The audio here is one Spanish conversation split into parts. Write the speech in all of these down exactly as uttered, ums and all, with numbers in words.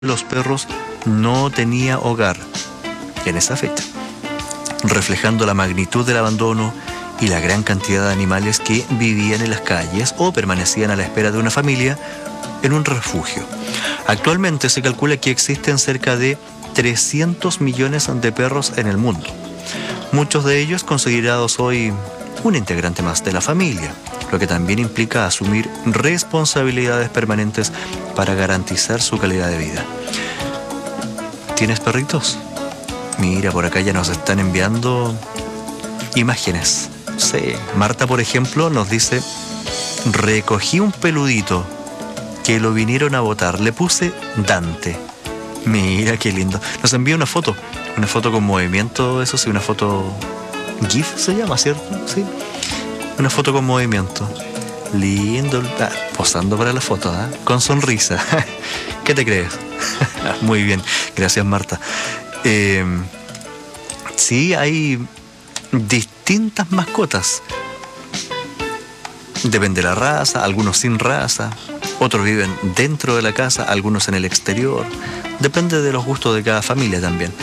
los perros no tenía hogar en esa fecha, reflejando la magnitud del abandono y la gran cantidad de animales que vivían en las calles o permanecían a la espera de una familia en un refugio. Actualmente se calcula que existen cerca de trescientos millones de perros en el mundo, muchos de ellos considerados hoy un integrante más de la familia, lo que también implica asumir responsabilidades permanentes para garantizar su calidad de vida. ¿Tienes perritos? Mira, por acá ya nos están enviando imágenes. Sí, Marta, por ejemplo, nos dice: recogí un peludito que lo vinieron a botar, le puse Dante. Mira qué lindo. Nos envía una foto, una foto con movimiento, eso sí, una foto GIF se llama, ¿cierto? Sí, una foto con movimiento. Lindo, ah, posando para la foto, ¿eh? Con sonrisa. ¿Qué te crees? Muy bien, gracias, Marta. Eh, sí, hay distintas mascotas. Depende de la raza, algunos sin raza, otros viven dentro de la casa, algunos en el exterior. Depende de los gustos de cada familia también.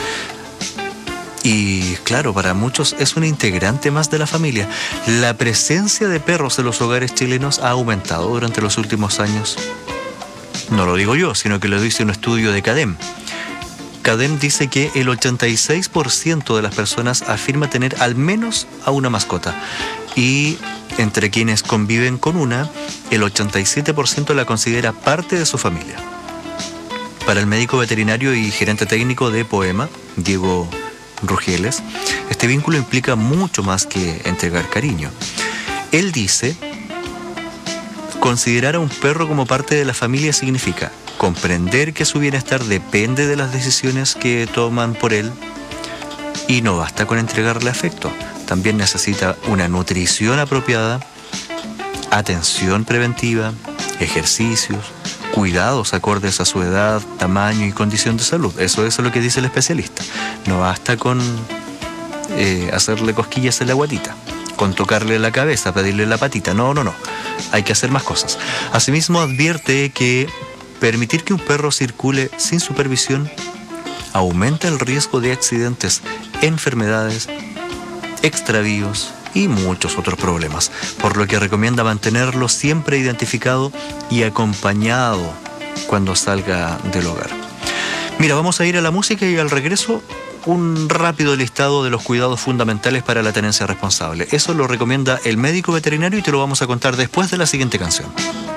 Y claro, para muchos es un integrante más de la familia. La presencia de perros en los hogares chilenos ha aumentado durante los últimos años. No lo digo yo, sino que lo dice un estudio de CADEM. CADEM dice que el ochenta y seis por ciento de las personas afirma tener al menos a una mascota. Y entre quienes conviven con una, el ochenta y siete por ciento la considera parte de su familia. Para el médico veterinario y gerente técnico de Poema, Diego Rugeles, este vínculo implica mucho más que entregar cariño. Él dice: considerar a un perro como parte de la familia significa comprender que su bienestar depende de las decisiones que toman por él, y no basta con entregarle afecto, también necesita una nutrición apropiada, atención preventiva, ejercicios, cuidados acordes a su edad, tamaño y condición de salud. Eso, eso es lo que dice el especialista. No basta con eh, hacerle cosquillas en la guatita, con tocarle la cabeza, pedirle la patita. No, no, no. Hay que hacer más cosas. Asimismo, advierte que permitir que un perro circule sin supervisión aumenta el riesgo de accidentes, enfermedades, extravíos y muchos otros problemas, por lo que recomienda mantenerlo siempre identificado y acompañado cuando salga del hogar. Mira, vamos a ir a la música y al regreso un rápido listado de los cuidados fundamentales para la tenencia responsable. Eso lo recomienda el médico veterinario y te lo vamos a contar después de la siguiente canción.